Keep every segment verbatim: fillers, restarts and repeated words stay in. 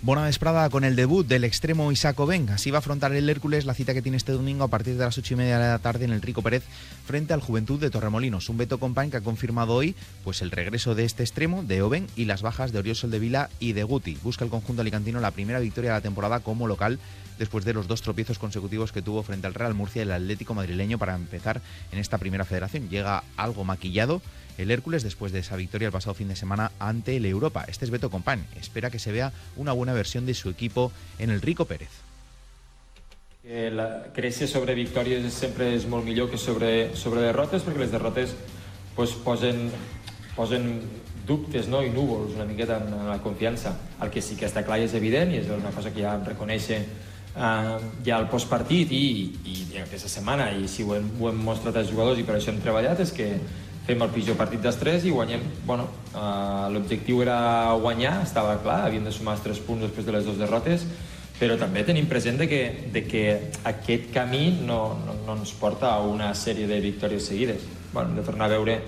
Bona vesprada con el debut del extremo Isaac Oben. Así va a afrontar el Hércules la cita que tiene este domingo a partir de las ocho y media de la tarde en el Rico Pérez frente al Juventud de Torremolinos. Un Beto Company que ha confirmado hoy pues el regreso de este extremo, de Oben, y las bajas de Oriol Soldevila y de Guti. Busca el conjunto alicantino la primera victoria de la temporada como local después de los dos tropiezos consecutivos que tuvo frente al Real Murcia y el Atlético madrileño para empezar en esta primera federación. Llega algo maquillado el Hércules después de esa victoria el pasado fin de semana ante el Europa. Este es Beto Company. Espera que se vea una buena versión de su equipo en el Rico Pérez. Que la, créixer sobre victòries sempre és molt millor que sobre, sobre derrotes, perquè les derrotes pues, posen, posen dubtes, no? I núvols una miqueta en, en la confiança. El que sí que està clar i és evident, i és una cosa que ja em reconeix Uh, ja al postpartit i, i, i aquesta setmana, i si ho hem, ho hem mostrat als jugadors i per això hem treballat, és que fem el pitjor partit dels tres i guanyem. Bueno, uh, l'objectiu era guanyar, estava clar, havíem de sumar els tres punts després de les dues derrotes, però també tenim present de que, de que aquest camí no, no, no ens porta a una sèrie de victòries seguides. Bueno, hem de tornar a veure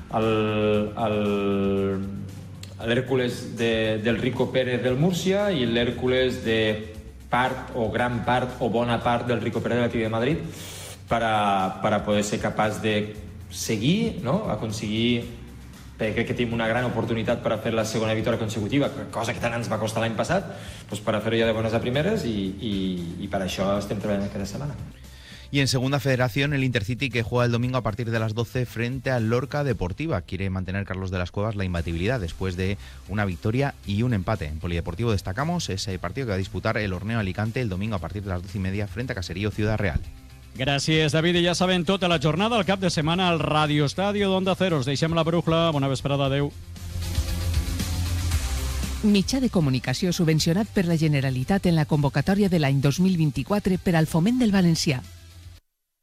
l'Hèrcules de, del Rico Pérez del Múrcia i l'Hèrcules de part o gran part o bona part del Rico Pérez de l'Atlètic de Madrid para, para poder ser capaç de seguir, no? Aconseguir, perquè crec que tenim una gran oportunitat per a fer la segona victòria consecutiva, cosa que tant ens va costar l'any passat, doncs per a fer-ho ja de bones a primeres i, i, i per això estem treballant aquesta setmana. Y en segunda federación, el Intercity, que juega el domingo a partir de las doce frente al Lorca Deportiva. Quiere mantener Carlos de las Cuevas la imbatibilidad después de una victoria y un empate. En Polideportivo destacamos ese partido que va a disputar el Horneo Alicante el domingo a partir de las doce y media frente a Caserío Ciudad Real. Gràcies, David. I ja saben tota la jornada, al cap de setmana, al Radio Estadio d'Onda Cero. Us deixem la brújula. Bona vesprada. Adéu. Mitjà de comunicació subvencionat per la Generalitat en la convocatòria de l'any dos mil vint-i-quatre per al foment del valencià.